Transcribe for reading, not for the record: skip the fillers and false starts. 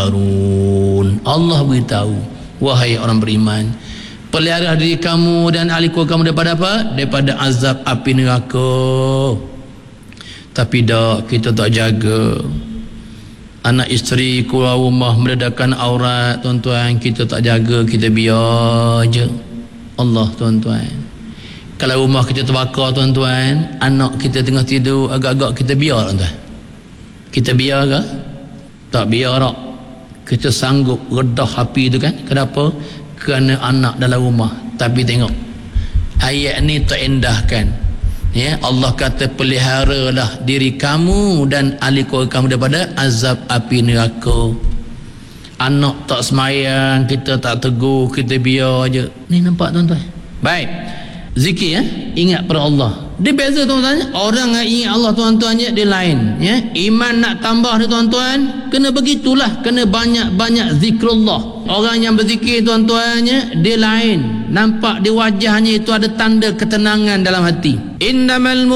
Allah beritahu, wahai orang beriman, pelihara diri kamu dan ahli keluarga kamu daripada apa? Daripada azab api neraka. Tapi dak, kita tak jaga. Anak isteri keluar rumah meledakan aurat, tuan-tuan, kita tak jaga, kita biar je. Allah, tuan-tuan, kalau rumah kita terbakar, tuan-tuan, anak kita tengah tidur, agak-agak kita biar, tuan-tuan. Kita biar ke? Tak biar tak. Kita sanggup redah api tu kan. Kenapa? Kerana anak dalam rumah. Tapi tengok, ayat ni tak endahkan, ya. Allah kata peliharalah diri kamu dan ahli keluarga kamu daripada azab api neraka. Anak tak semayang, kita tak tegur, kita biar je. Ni nampak, tuan-tuan? Baik, zikir, ya? Ingat pada Allah. Dia beza, tuan-tuan. Orang yang ingat Allah, tuan-tuan, dia lain, ya. Iman nak tambah ni, tuan-tuan, kena begitulah, kena banyak-banyak zikrullah. Orang yang berzikir, tuan-tuan, dia lain. Nampak di wajahnya itu ada tanda ketenangan dalam hati. Innamal